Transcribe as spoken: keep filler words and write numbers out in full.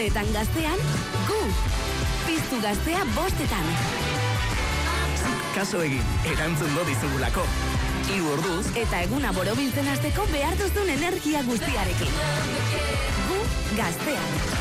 Kasunetan gaztean, gu. Piztu gaztea bostetan. Kaso egin, erantzungo dizugulako. Hiru orduz eta eguna borobiltzen hasteko behar duzun energia guztiarekin. Gu gaztean.